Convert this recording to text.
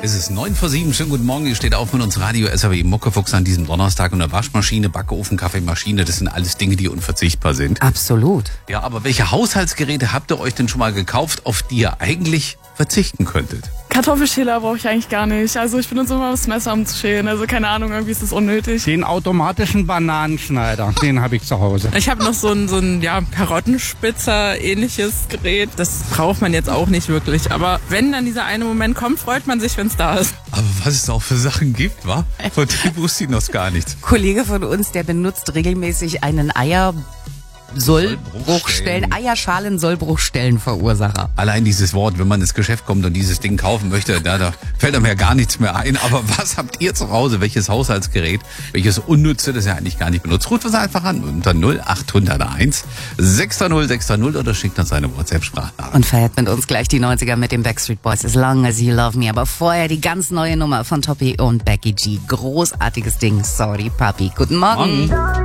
Es ist 9:07, schönen guten Morgen, ihr steht auf mit uns Radio SAW Muckefuchs an diesem Donnerstag und eine Waschmaschine, Backofen, Kaffeemaschine, das sind alles Dinge, die unverzichtbar sind. Absolut. Ja, aber welche Haushaltsgeräte habt ihr euch denn schon mal gekauft, auf die ihr eigentlich verzichten könntet? Kartoffelschäler brauche ich eigentlich gar nicht. Also ich benutze immer das Messer, um zu schälen. Also keine Ahnung, irgendwie ist das unnötig. Den automatischen Bananenschneider, den habe ich zu Hause. Ich habe noch so ein Karottenspitzer ähnliches Gerät. Das braucht man jetzt auch nicht wirklich. Aber wenn dann dieser eine Moment kommt, freut man sich, wenn es da ist. Aber was es auch für Sachen gibt, wa? Von denen wusste ich noch gar nichts. Kollege von uns, der benutzt regelmäßig einen Eierschalen-Sollbruchstellenverursacher. Allein dieses Wort, wenn man ins Geschäft kommt und dieses Ding kaufen möchte, da fällt einem ja gar nichts mehr ein. Aber was habt ihr zu Hause? Welches Haushaltsgerät? Welches Unnütze, das ihr eigentlich gar nicht benutzt? Ruft uns einfach an unter 0801 600 600 oder schickt uns eine WhatsApp-Sprachnachricht. Und feiert mit uns gleich die 90er mit den Backstreet Boys, As Long As You Love Me. Aber vorher die ganz neue Nummer von Toppy und Becky G. Großartiges Ding. Sorry, Papi. Guten Morgen.